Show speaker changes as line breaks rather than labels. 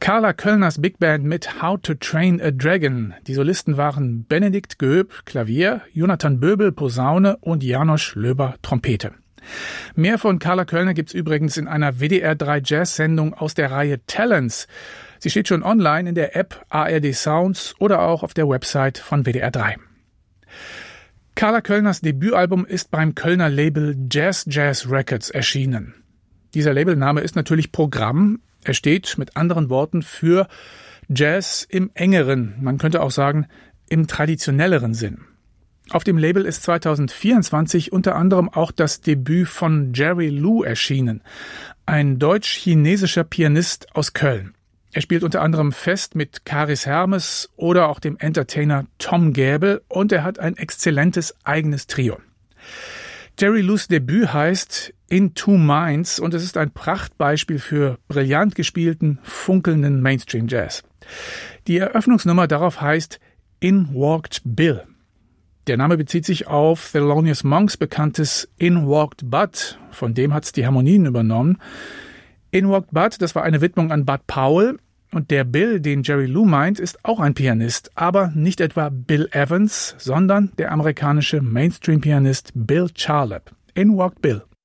Carla Köllners Big Band mit How to Train a Dragon. Die Solisten waren Benedikt Göb, Klavier, Jonathan Böbel, Posaune und Janosch Löber, Trompete. Mehr von Carla Köllner gibt's übrigens in einer WDR 3 Jazz-Sendung aus der Reihe Talents. Sie steht schon online in der App ARD Sounds oder auch auf der Website von WDR 3. Carla Köllners Debütalbum ist beim Kölner Label Jazz Records erschienen. Dieser Labelname ist natürlich Programm. Er steht mit anderen Worten für Jazz im engeren, man könnte auch sagen, im traditionelleren Sinn. Auf dem Label ist 2024 unter anderem auch das Debüt von Jerry Lu erschienen, ein deutsch-chinesischer Pianist aus Köln. Er spielt unter anderem fest mit Karis Hermes oder auch dem Entertainer Tom Gäbel und er hat ein exzellentes eigenes Trio. Jerry Lus Debüt heißt In Two Minds und es ist ein Prachtbeispiel für brillant gespielten, funkelnden Mainstream-Jazz. Die Eröffnungsnummer darauf heißt In Walked Bill. Der Name bezieht sich auf Thelonious Monks bekanntes In Walked Bud, von dem hat's die Harmonien übernommen. In Walked Bud, das war eine Widmung an Bud Powell und der Bill, den Jerry Lu meint, ist auch ein Pianist, aber nicht etwa Bill Evans, sondern der amerikanische Mainstream-Pianist Bill Charlap. In Walked Bill.